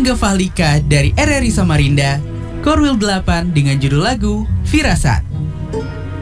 Angga Fahlika dari RRI Samarinda, Korwil 8 dengan judul lagu Firasat.